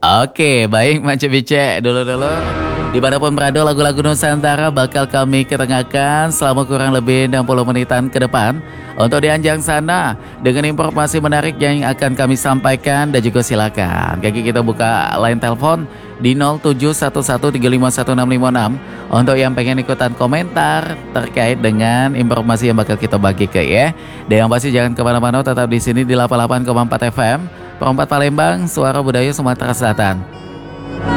Oke, baik Mas Bice, dulu-dulu. Dimanapun berada lagu-lagu Nusantara bakal kami ketengahkan selama kurang lebih 60 menitan ke depan. Untuk di Anjang sana, dengan informasi menarik yang akan kami sampaikan dan juga silakan. Kaki kita buka line telepon di 0711351656 untuk yang pengen ikutan komentar terkait dengan informasi yang bakal kita bagi ke ya. Dan yang pasti jangan kemana-mana, tetap di sini di 88,4 FM. Perempat Palembang, Suara Budaya Sumatera Selatan.